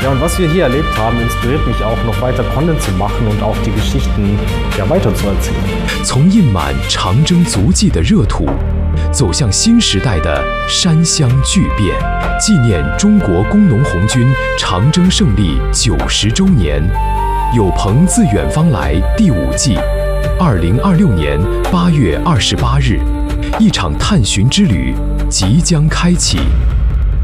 Ja, und was wir hier erlebt haben, inspiriert mich auch, noch weiter Content zu machen und auch die Geschichten weiterzuerzählen. 从印满长征足迹的热土，走向新时代的山乡巨变，纪念中国工农红军长征胜利90周年。有朋自远方来第5季，2026年8月28日，一场探寻之旅即将开启。